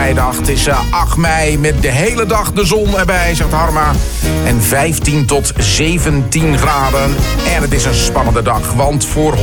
vrijdag. Het is 8 mei met de hele dag de zon erbij, zegt Harma. En 15 tot 17 graden. En het is een spannende dag, want voor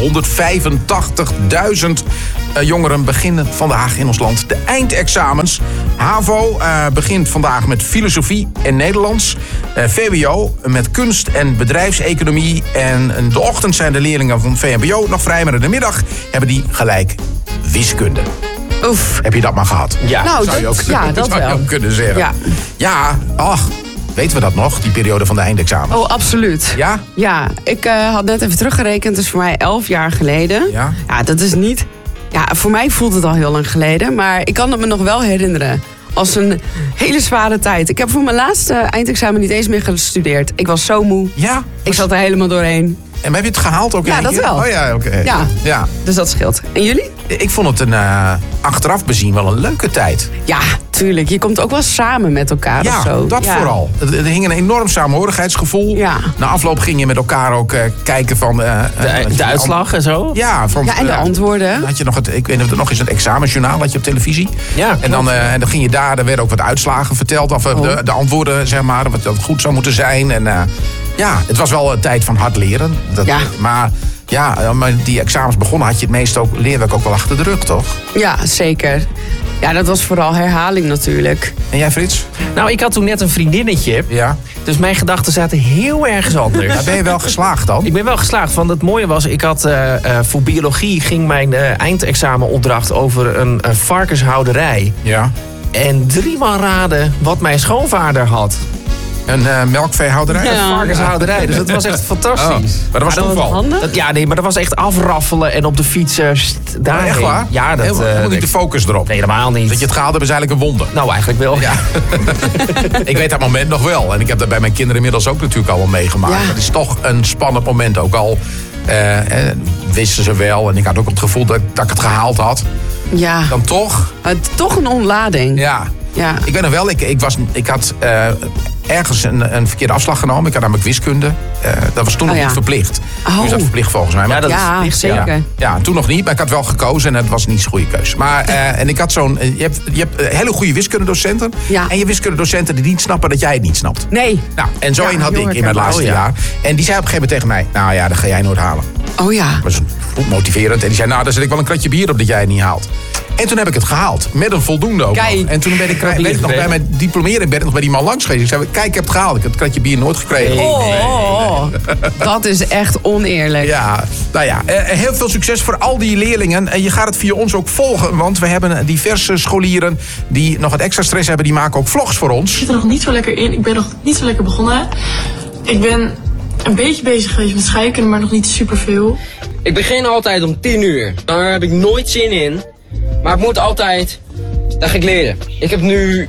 185.000 jongeren beginnen vandaag in ons land de eindexamens. HAVO begint vandaag met filosofie en Nederlands. VWO met kunst en bedrijfseconomie. En in de ochtend zijn de leerlingen van VMBO nog vrij, maar in de middag hebben die gelijk wiskunde. Oef. Heb je dat maar gehad? Ja, nou, zou je ook, dat zou wel. je ook kunnen zeggen. Ja, weten we dat nog, die periode van de eindexamens? Oh, absoluut. Ja? Ja, ik had net even teruggerekend. Het is voor mij 11 jaar geleden. Ja? Ja, dat is niet... Ja, voor mij voelt het al heel lang geleden. Maar ik kan het me nog wel herinneren. Als een hele zware tijd. Ik heb voor mijn laatste eindexamen niet eens meer gestudeerd. Ik was zo moe. Ja? Ik zat er helemaal doorheen. En heb je het gehaald ook? Ja, dat wel. Oh ja, oké. Ja, dus dat scheelt. En jullie? Ik vond het achteraf bezien wel een leuke tijd. Ja, tuurlijk. Je komt ook wel samen met elkaar of zo. Dat vooral. Er hing een enorm samenhorigheidsgevoel. Ja. Na afloop ging je met elkaar ook kijken van... de uitslag en zo? Ja, en de antwoorden. Had je nog ik weet niet of het nog eens een examenjournaal had je op televisie. Ja, en dan ging je daar werden ook wat uitslagen verteld. Of de antwoorden, zeg maar, wat goed zou moeten zijn. En het was wel een tijd van hard leren. Maar die examens begonnen had je het meest ook leerwerk ook wel achter de rug, toch? Ja, zeker. Ja, dat was vooral herhaling natuurlijk. En jij, Frits? Nou, ik had toen net een vriendinnetje. Ja. Dus mijn gedachten zaten heel erg anders. Ben je wel geslaagd dan? Ik ben wel geslaagd. Want het mooie was, ik had voor biologie ging mijn eindexamenopdracht over een varkenshouderij. Ja. En 3 maal raden wat mijn schoonvader had. Een melkveehouderij? Ja, een varkenshouderij. Dus dat was echt fantastisch. Oh, maar dat was toeval. Maar dat was echt afraffelen en op de fietsers. Daarheen. Echt waar? Ja, dat helemaal niet de focus erop. Nee, helemaal niet. Dat je het gehaald hebt is eigenlijk een wonder. Nou, eigenlijk wel. Ja. Ik weet dat moment nog wel. En ik heb dat bij mijn kinderen inmiddels ook natuurlijk al wel meegemaakt. Ja. Het is toch een spannend moment. Ook al wisten ze wel. En ik had ook het gevoel dat ik het gehaald had. Ja. Dan toch. Toch een ontlading. Ja. Ja. Ik weet nog wel, ik had ergens een verkeerde afslag genomen. Ik had namelijk wiskunde. Dat was toen nog niet verplicht. Nu is dat verplicht volgens mij. Maar dat is verplicht, zeker. Ja, toen nog niet, maar ik had wel gekozen en het was niet zo'n goede keuze. Maar en ik had je hebt hele goede wiskundedocenten. Ja. En je wiskundedocenten die niet snappen dat jij het niet snapt. Nee. Nou, en zo een had ik in mijn laatste ja. jaar. En die zei op een gegeven moment tegen mij, nou ja, dat ga jij nooit halen. Oh ja. Dat was goed motiverend. En die zei, nou, daar zet ik wel een kratje bier op dat jij het niet haalt. En toen heb ik het gehaald. Met een voldoende ook nog. En toen ben ik bij mijn diplomeren ben ik nog bij die man langs geweest. Ik zei, kijk, ik heb het gehaald. Ik heb het kratje bier nooit gekregen. Oh, dat is echt oneerlijk. Ja, nou ja, heel veel succes voor al die leerlingen. En je gaat het via ons ook volgen, want we hebben diverse scholieren die nog wat extra stress hebben. Die maken ook vlogs voor ons. Ik zit er nog niet zo lekker in. Ik ben nog niet zo lekker begonnen. Ik ben een beetje bezig geweest met scheikunde, maar nog niet superveel. Ik begin altijd om 10 uur. Daar heb ik nooit zin in. Maar ik moet altijd... Dat ga ik leren. Ik heb nu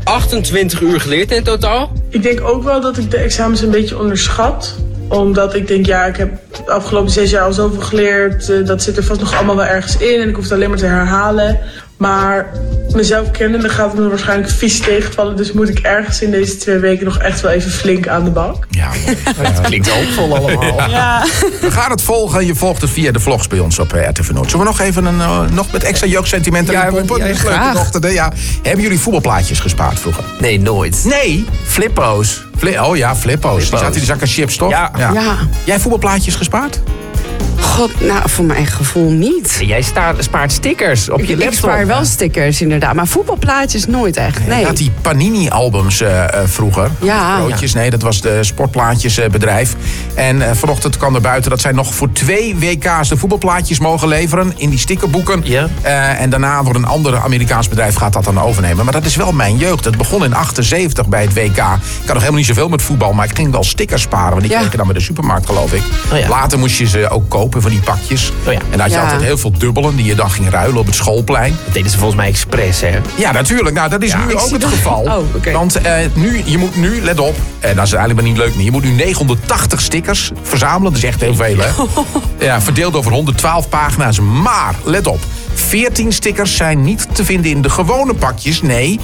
28 uur geleerd in totaal. Ik denk ook wel dat ik de examens een beetje onderschat. Omdat ik denk, ik heb de afgelopen 6 jaar al zoveel geleerd. Dat zit er vast nog allemaal wel ergens in. En ik hoef het alleen maar te herhalen. Maar mezelf kennende gaat het me waarschijnlijk vies tegenvallen. Dus moet ik ergens in deze 2 weken nog echt wel even flink aan de bak. Ja, dat klinkt hoopvol allemaal. Ja. We gaan het volgen. Je volgt het via de vlogs bij ons op RTV Noord. Zullen we nog even nog met extra jeugdsentimenten pompen? Ja, graag. Hebben jullie voetbalplaatjes gespaard vroeger? Nee, nooit. Nee? Flippo's. Flippo's. Die zaten in de zak aan chips, toch? Ja. Jij voetbalplaatjes gespaard? God, nou, voor mijn gevoel niet. Jij spaart stickers op je laptop. Ik spaar wel stickers, inderdaad. Maar voetbalplaatjes nooit echt, nee. Je had die Panini-albums vroeger. Ja. Broodjes, nee, dat was de sportplaatjesbedrijf. En vanochtend kwam er buiten dat zij nog voor 2 WK's de voetbalplaatjes mogen leveren in die stickerboeken. Ja. En daarna wordt een ander Amerikaans bedrijf gaat dat dan overnemen. Maar dat is wel mijn jeugd. Het begon in 78 bij het WK. Ik had nog helemaal niet zoveel met voetbal, maar ik ging wel stickers sparen. Want die kreeg je dan bij de supermarkt, geloof ik. Oh ja. Later moest je ze ook kopen van die pakjes. Oh ja. En dan had je altijd heel veel dubbelen die je dan ging ruilen op het schoolplein. Dat deden ze volgens mij expres, hè? Ja, natuurlijk. Nou, dat is nu ook het geval. Oh, okay. Want je moet nu, let op, en dat is eigenlijk maar niet leuk meer. Je moet nu 980 stickers verzamelen. Dat is echt heel veel, hè? Ja, verdeeld over 112 pagina's. Maar, let op, 14 stickers zijn niet te vinden in de gewone pakjes. Nee,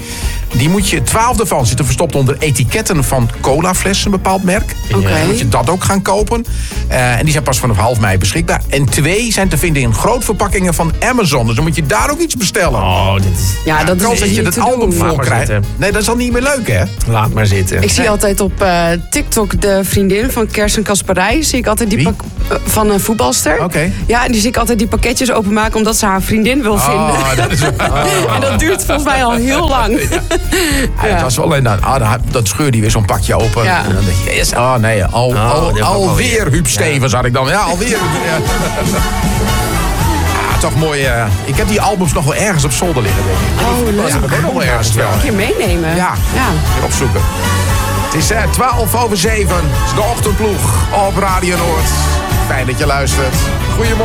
Die moet je, 12 daarvan zitten verstopt onder etiketten van colaflessen, een bepaald merk. Oké. Dan moet je dat ook gaan kopen. En die zijn pas vanaf half mei beschikbaar. En 2 zijn te vinden in grootverpakkingen van Amazon. Dus dan moet je daar ook iets bestellen. Oh, dit is... Ja, dat is Kans dat je niet het te album doen. vol Laat maar krijgt. zitten. Nee, dat is al niet meer leuk, hè? Laat maar zitten. Ik zie altijd op TikTok de vriendin van Kersten Kasperij. Zie ik altijd die Wie? van een voetbalster. Oké. Ja, en die zie ik altijd die pakketjes openmaken omdat ze haar vriendin wil vinden. Oh, dat is En dat duurt volgens mij al heel lang. Ja, het was wel een, dan scheurde hij weer zo'n pakje open. Ja. En dan dacht je, yes, nee, dat heb ik ook alweer wel. Huub Stevens had ik dan. Ja, alweer. Ja. Toch mooi. Ik heb die albums nog wel ergens op zolder liggen, denk ik. Oh, leuk. Dat heb ik ook nog wel ergens wel. Een keer meenemen. Ja, weer opzoeken. Het is 7:12. Het is de ochtendploeg op Radio Noord. Fijn dat je luistert. Goedemorgen.